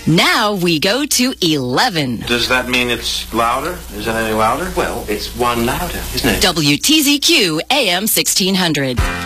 Now we go to 11. Does that mean it's louder? Is it any louder? Well, it's one louder, isn't it? WTZQ AM 1600.